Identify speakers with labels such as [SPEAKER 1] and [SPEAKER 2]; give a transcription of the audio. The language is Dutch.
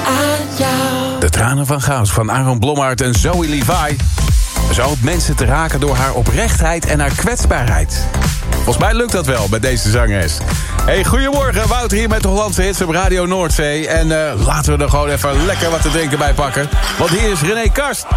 [SPEAKER 1] aan jou.
[SPEAKER 2] De tranen van goud van Aaron Blommaert en Zoe Levi. Ze hoopt mensen te raken door haar oprechtheid en haar kwetsbaarheid. Volgens mij lukt dat wel bij deze zangeres. Hey, goedemorgen, Wouter hier met de Hollandse hits op Radio Noordzee. En laten we er gewoon even lekker wat te drinken bij pakken. Want hier is René Karst.